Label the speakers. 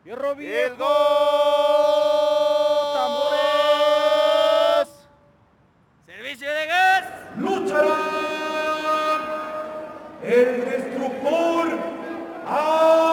Speaker 1: Fierro
Speaker 2: El
Speaker 1: viejo.
Speaker 2: gol.
Speaker 1: Tambores. Servicio de gas.
Speaker 3: Luchará el destructor.